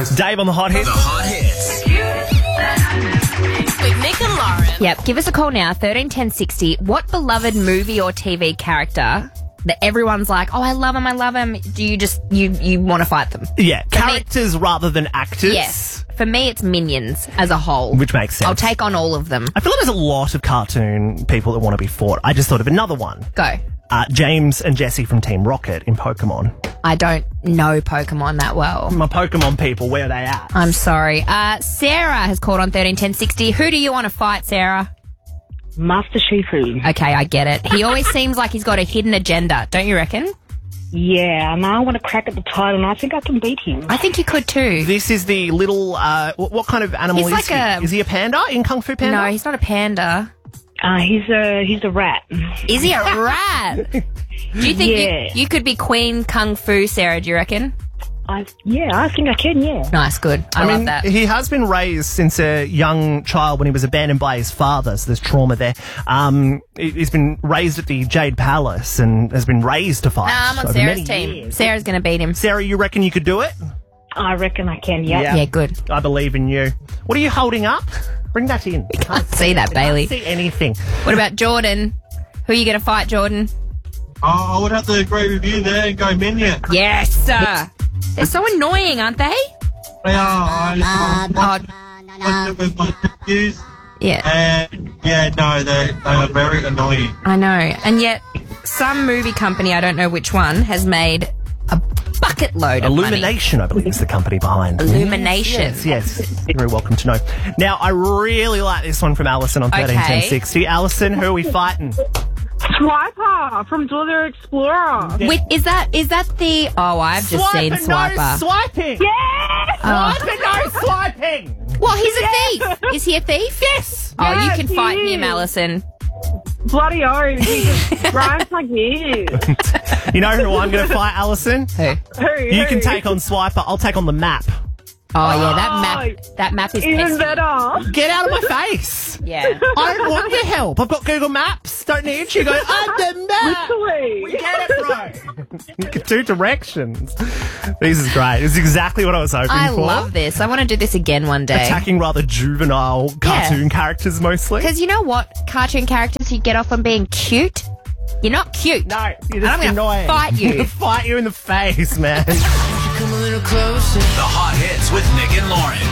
guys. Dave on the Hot Hits. The Hot Hits. With Nick and Lauren. Yep, give us a call now, 131060. What beloved movie or TV character that everyone's like, oh, I love him, do you just, you want to fight them? Yeah, characters rather than actors. Yes. For me, it's Minions as a whole. Which makes sense. I'll take on all of them. I feel like there's a lot of cartoon people that want to be fought. I just thought of another one. Go. James and Jessie from Team Rocket in Pokemon. I don't know Pokemon that well. My Pokemon people, where are they at? I'm sorry. Sarah has called on 131060. Who do you want to fight, Sarah? Master Shifu. Okay, I get it. He always seems like he's got a hidden agenda, don't you reckon? Yeah, and I want to crack at the title, and I think I can beat him. I think you could too. This is the little, what kind of animal He's is he? like Is he a panda in Kung Fu Panda? No, he's not a panda. He's a rat. Is he a rat? Do you think you could be Queen Kung Fu, Sarah, do you reckon? I think I can, yeah. Nice, good. I love that. He has been raised since a young child when he was abandoned by his father, so there's trauma there. He's been raised at the Jade Palace and has been raised to fight. I'm on over Sarah's many team. years. Sarah's going to beat him. Sarah, you reckon you could do it? I reckon I can, yeah. Yeah, good. I believe in you. What are you holding up? Bring that in. Can't see that, Bailey. Can't see anything. What about Jordan? Who are you going to fight, Jordan? I would have to agree with you there and go Minion. Yes! They're so annoying, aren't they? They are. I watched them with my nephews. Yeah. And, they are very annoying. I know. And yet, some movie company, I don't know which one, has made a bucket load of money. Illumination, I believe, is the company behind. Illumination. Yes. You're very welcome to know. Now, I really like this one from Alison on 131060. Alison, who are we fighting? Swiper from Dora Explorer. Wait, is that the... Oh, I've just seen Swiper. No swiping! Yes! Swiper, no swiping! Well, he's a thief. Is he a thief? Yes! Oh, Yes, you can fight he him, is. Alison. Bloody oath. He just grinds like this. You know who I'm going to fight, Alison? Who? You can take on Swiper. I'll take on the map. Oh, yeah, that map is Even pesky. better. Get out of my face! Yeah. I don't want your help. I've got Google Maps. Don't need you. Go, I'm the map! Literally. We get it, bro. Two directions. This is great. It's exactly what I was hoping I for. love this. I want to do this again one day. Attacking rather juvenile cartoon characters mostly. Because you know what? Cartoon characters, you get off on being cute. You're not cute. No, you're And just I'm gonna annoying. fight you. I'm gonna fight you in the face, man. The Hot Hits with Nick and Lauren.